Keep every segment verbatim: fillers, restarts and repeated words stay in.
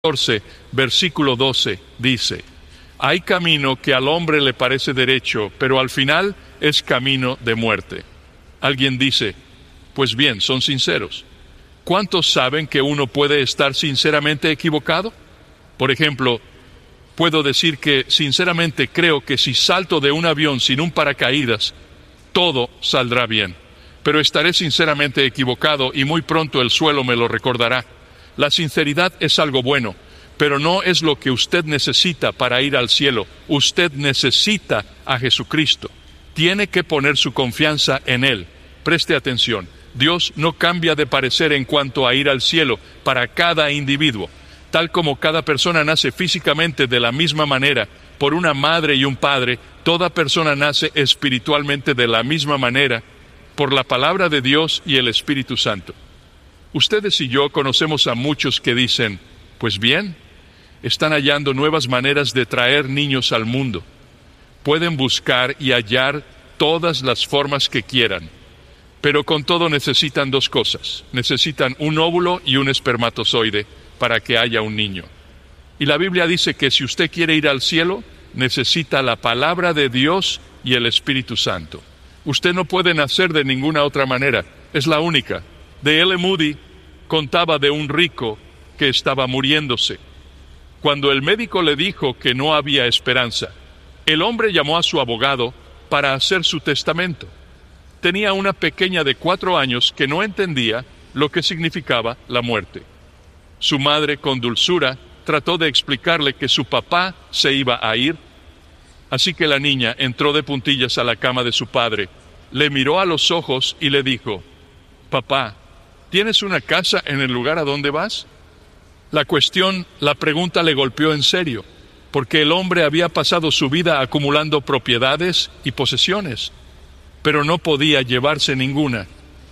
catorce, versículo doce, dice: hay camino que al hombre le parece derecho, pero al final es camino de muerte. Alguien dice: pues bien, son sinceros. ¿Cuántos saben que uno puede estar sinceramente equivocado? Por ejemplo, puedo decir que sinceramente creo que si salto de un avión sin un paracaídas, todo saldrá bien. Pero estaré sinceramente equivocado y muy pronto el suelo me lo recordará. La sinceridad es algo bueno, pero no es lo que usted necesita para ir al cielo. Usted necesita a Jesucristo. Tiene que poner su confianza en Él. Preste atención. Dios no cambia de parecer en cuanto a ir al cielo para cada individuo. Tal como cada persona nace físicamente de la misma manera, por una madre y un padre, toda persona nace espiritualmente de la misma manera, por la palabra de Dios y el Espíritu Santo. Ustedes y yo conocemos a muchos que dicen: pues bien, están hallando nuevas maneras de traer niños al mundo. Pueden buscar y hallar todas las formas que quieran, pero con todo necesitan dos cosas. Necesitan un óvulo y un espermatozoide para que haya un niño. Y la Biblia dice que si usted quiere ir al cielo, necesita la palabra de Dios y el Espíritu Santo. Usted no puede nacer de ninguna otra manera, es la única. D L Moody contaba de un rico que estaba muriéndose. Cuando el médico le dijo que no había esperanza, el hombre llamó a su abogado para hacer su testamento. Tenía una pequeña de cuatro años que no entendía lo que significaba la muerte. Su madre, con dulzura, trató de explicarle que su papá se iba a ir. Así que la niña entró de puntillas a la cama de su padre, le miró a los ojos y le dijo: papá, ¿tienes una casa en el lugar a donde vas? La cuestión, la pregunta le golpeó en serio, porque el hombre había pasado su vida acumulando propiedades y posesiones, pero no podía llevarse ninguna.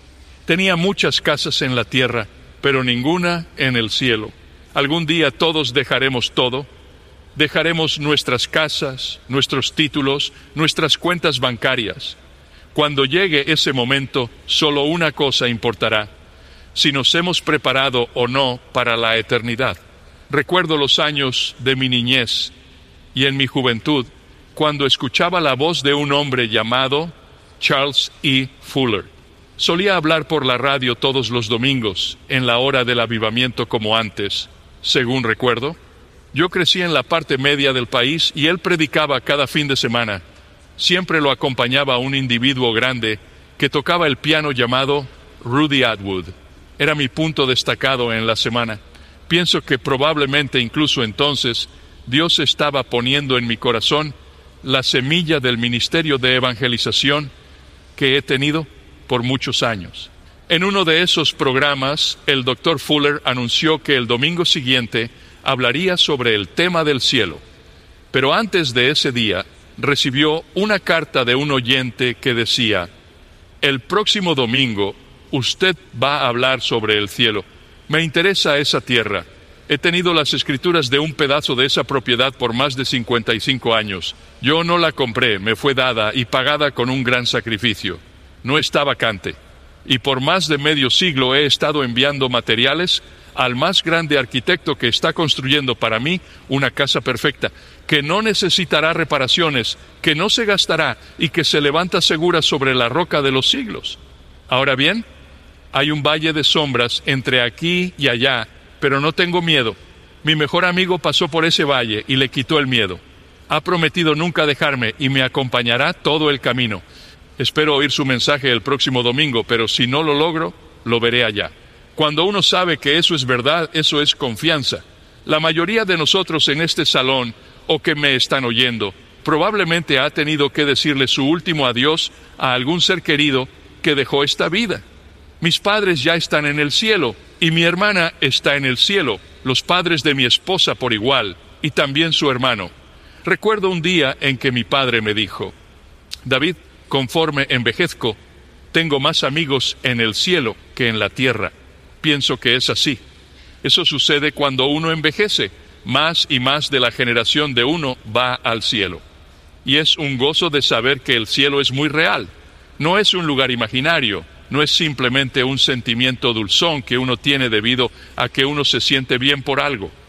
Tenía muchas casas en la tierra, pero ninguna en el cielo. Algún día todos dejaremos todo. Dejaremos nuestras casas, nuestros títulos, nuestras cuentas bancarias. Cuando llegue ese momento, solo una cosa importará: si nos hemos preparado o no para la eternidad. Recuerdo los años de mi niñez y en mi juventud, cuando escuchaba la voz de un hombre llamado Charles E. Fuller. Solía hablar por la radio todos los domingos, en la hora del avivamiento como antes, según recuerdo. Yo crecí en la parte media del país y él predicaba cada fin de semana. Siempre lo acompañaba un individuo grande que tocaba el piano llamado Rudy Atwood. Era mi punto destacado en la semana. Pienso que probablemente incluso entonces Dios estaba poniendo en mi corazón la semilla del ministerio de evangelización que he tenido por muchos años. En uno de esos programas, el doctor Fuller anunció que el domingo siguiente hablaría sobre el tema del cielo. Pero antes de ese día, recibió una carta de un oyente que decía: el próximo domingo usted va a hablar sobre el cielo. Me interesa esa tierra. He tenido las escrituras de un pedazo de esa propiedad por más de cincuenta y cinco años. Yo no la compré, me fue dada y pagada con un gran sacrificio. No está vacante. Y por más de medio siglo he estado enviando materiales al más grande arquitecto que está construyendo para mí una casa perfecta, que no necesitará reparaciones, que no se gastará y que se levanta segura sobre la roca de los siglos. Ahora bien, hay un valle de sombras entre aquí y allá, pero no tengo miedo. Mi mejor amigo pasó por ese valle y le quitó el miedo. Ha prometido nunca dejarme y me acompañará todo el camino. Espero oír su mensaje el próximo domingo, pero si no lo logro, lo veré allá. Cuando uno sabe que eso es verdad, eso es confianza. La mayoría de nosotros en este salón, o que me están oyendo, probablemente ha tenido que decirle su último adiós a algún ser querido que dejó esta vida. Mis padres ya están en el cielo, y mi hermana está en el cielo, los padres de mi esposa por igual, y también su hermano. Recuerdo un día en que mi padre me dijo: David, conforme envejezco, tengo más amigos en el cielo que en la tierra. Pienso que es así. Eso sucede cuando uno envejece. Más y más de la generación de uno va al cielo. Y es un gozo de saber que el cielo es muy real. No es un lugar imaginario, no es simplemente un sentimiento dulzón que uno tiene debido a que uno se siente bien por algo.